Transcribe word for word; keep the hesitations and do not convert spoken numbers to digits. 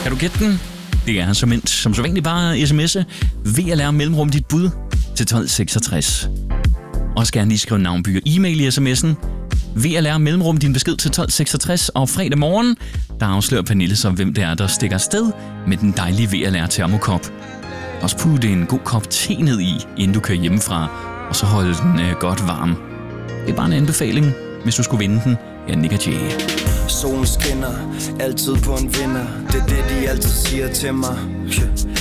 Kan du gætte den? Det er som, som så vanligt bare sms'e V L R mellemrum dit bud til tolv seksogtres. Og skal lige skrive navnby og e-mail i sms'en. V L R mellemrum din besked til tolv seksogtres, og fredag morgen, der afslører Pernille så, hvem det er, der stikker afsted med den dejlige V L R termokop. Også putte en god kop te ned i, inden du kører hjemmefra, og så holde den øh, godt varm. Det er bare en anbefaling, hvis du skulle vinde den. Ja, Nick og Jay. Solen skinner, altid på en vinder. Det er det, de altid siger til mig.